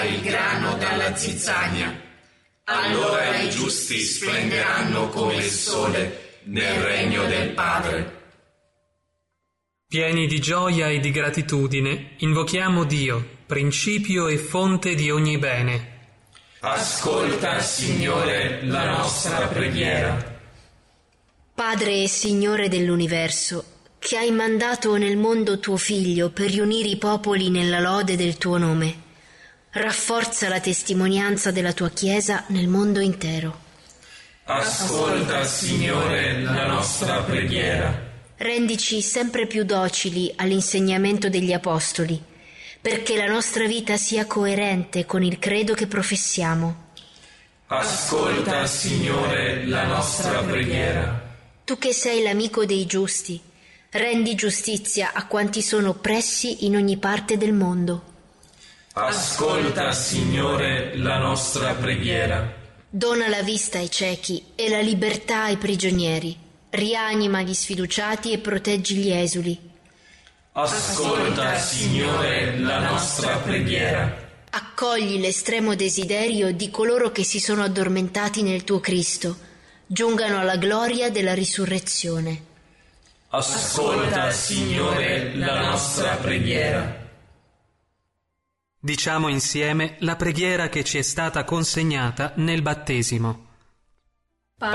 il grano dalla zizzania. Allora i giusti splenderanno come il sole nel regno del Padre. Pieni di gioia e di gratitudine, invochiamo Dio, principio e fonte di ogni bene. Ascolta, Signore, la nostra preghiera. Padre e Signore dell'universo, che hai mandato nel mondo tuo Figlio per riunire i popoli nella lode del tuo nome, rafforza la testimonianza della tua Chiesa nel mondo intero. Ascolta, Signore, la nostra preghiera. Rendici sempre più docili all'insegnamento degli Apostoli, perché la nostra vita sia coerente con il credo che professiamo. Ascolta, Signore, la nostra preghiera. Tu che sei l'amico dei giusti, rendi giustizia a quanti sono oppressi in ogni parte del mondo. Ascolta, Signore, la nostra preghiera. Dona la vista ai ciechi e la libertà ai prigionieri. Rianima gli sfiduciati e proteggi gli esuli. Ascolta, Signore, la nostra preghiera. Accogli l'estremo desiderio di coloro che si sono addormentati nel tuo Cristo, giungano alla gloria della risurrezione. Ascolta, Signore, la nostra preghiera. Diciamo insieme la preghiera che ci è stata consegnata nel battesimo.